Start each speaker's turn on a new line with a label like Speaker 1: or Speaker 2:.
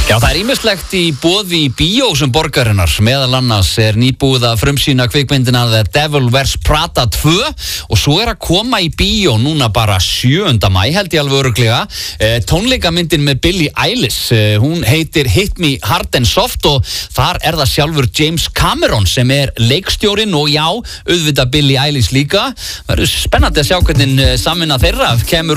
Speaker 1: Já, það ýmislegt í boði í bíósum borgarinnar. Meðal annars nýbúið að frumsýna kvikmyndina The Devil Wears Prada 2 og svo að koma í bíó núna bara 7. maí, held ég alveg örugglega. Tónleikamyndin með Billie Eilish, hún heitir Hit Me Hard and Soft og þar það sjálfur James Cameron sem leikstjórinn og já, auðvitað Billie Eilish líka. Það verður spennandi að sjá hvernig samvinna þeirra kemur